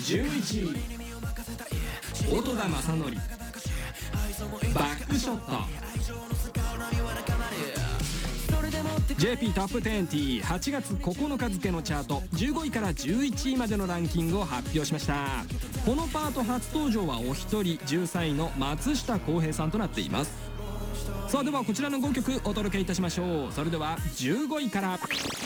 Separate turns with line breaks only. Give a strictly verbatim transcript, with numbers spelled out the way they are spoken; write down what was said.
じゅういちい音田正則バックショット。 ジェーピー トップにじゅうはちがつここのか付のチャートじゅうごいからじゅういちいまでのランキングを発表しました。このパート初登場はお一人、じゅうさんいの松下洸平さんとなっています。さあではこちらのごきょくお届けいたしましょう。それではじゅうごいから。